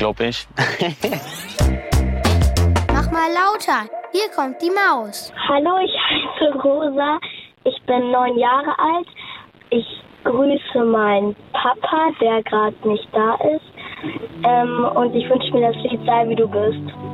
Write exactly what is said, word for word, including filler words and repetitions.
glaube ich. Mach mal lauter. Hier kommt die Maus. Hallo, ich heiße Rosa. Ich bin neun Jahre alt. Ich grüße meinen Papa, der gerade nicht da ist. Ähm, und ich wünsche mir das Lied Sei wie du bist.